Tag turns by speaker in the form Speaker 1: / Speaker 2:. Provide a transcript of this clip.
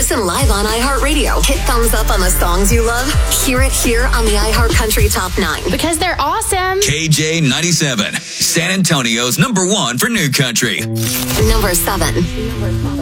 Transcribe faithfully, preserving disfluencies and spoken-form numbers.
Speaker 1: Listen live on iHeartRadio. Hit thumbs up on the songs you love. Hear it here on the iHeartCountry Top nine.
Speaker 2: Because they're awesome.
Speaker 3: K J ninety-seven, San Antonio's number one for new country.
Speaker 1: Number seven.